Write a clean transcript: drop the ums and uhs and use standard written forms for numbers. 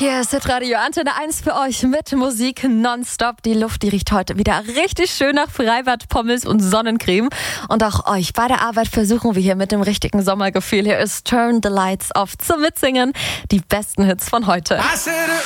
Hier ist Hitradio Antenne 1 für euch mit Musik nonstop. Die Luft, die riecht heute wieder richtig schön nach Freibad, Pommes und Sonnencreme. Und auch euch bei der Arbeit versuchen wir hier mit dem richtigen Sommergefühl. Hier ist Turn the Lights Off zum Mitsingen. Die besten Hits von heute.